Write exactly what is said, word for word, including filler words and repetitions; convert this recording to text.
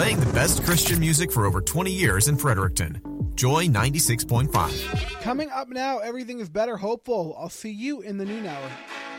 Playing the best Christian music for over twenty years in Fredericton. Joy ninety-six point five. Coming up now, Everything is Better Hopeful. I'll see you in the noon hour.